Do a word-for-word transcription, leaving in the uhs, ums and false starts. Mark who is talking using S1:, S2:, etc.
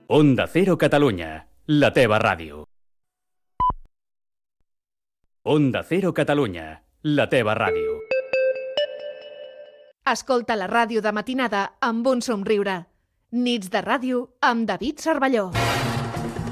S1: Onda Cero Catalunya, la teva ràdio. Onda Cero Catalunya, la teva ràdio.
S2: Escolta la ràdio de matinada amb un somriure. Nits de ràdio amb David Cervelló.